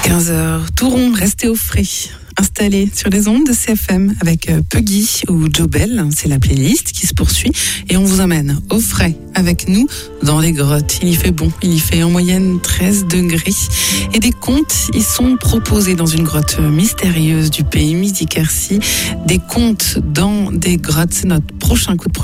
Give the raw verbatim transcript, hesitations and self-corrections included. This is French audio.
quinze heures, tout rond, restez au frais. Installé sur les ondes de C F M avec Puggy ou Jobel, c'est la playlist qui se poursuit et on vous emmène au frais avec nous dans les grottes. Il y fait bon, il y fait en moyenne treize degrés et des contes y sont proposés dans une grotte mystérieuse du pays Midi-Quercy. Des contes dans des grottes, c'est notre prochain coup de projecteur.